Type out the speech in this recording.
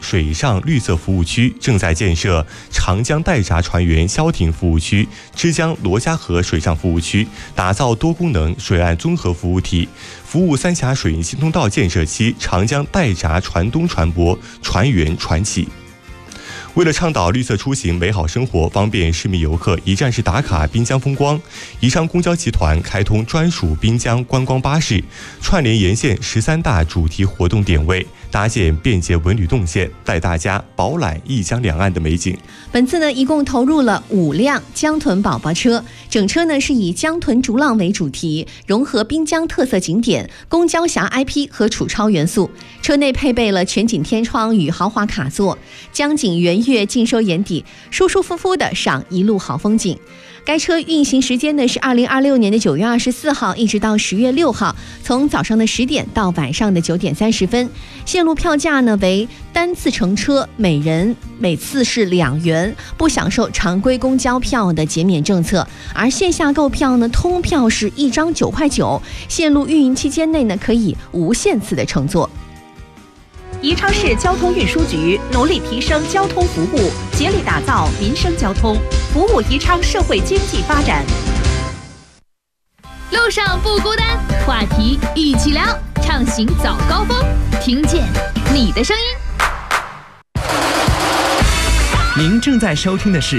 水上绿色服务区正在建设长江待闸船员消停服务区、之江罗家河水上服务区，打造多功能水岸综合服务体，服务三峡水运新通道建设期长江待闸船东船舶、船员、船企。为了倡导绿色出行、美好生活，方便市民游客一站式打卡滨江风光，宜昌公交集团开通专属滨江观光巴士，串联沿线13大主题活动点位，搭建便捷文旅动线，带大家饱览一江两岸的美景。 本次呢，一共投入了5辆江豚宝宝车，整车呢是以江豚逐浪为主题，融合滨江特色景点、公交峡 IP 和楚超元素。车内配备了全景天窗与豪华卡座，江景圆月尽收眼底，舒舒服服的赏一路好风景。该车运行时间呢是2026年的9月24号一直到10月6号，从早上的10点到晚上的9点30分。线路票价呢为单次乘车每人每次是2元，不享受常规公交票的减免政策。而线下购票呢，通票是1张9块9，线路运营期间内呢可以无限次的乘坐。 宜昌市交通运输局努力提升交通服务，竭力打造民生交通，服务宜昌社会经济发展。 路上不孤单，话题一起聊，畅行早高峰，听见你的声音。 您正在收听的是